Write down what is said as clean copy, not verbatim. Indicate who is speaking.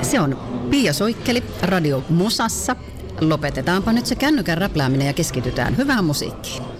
Speaker 1: Se on Pia Soikkeli Radio Musassa. Lopetetaanpa nyt se kännykän räplääminen ja keskitytään hyvään musiikkiin.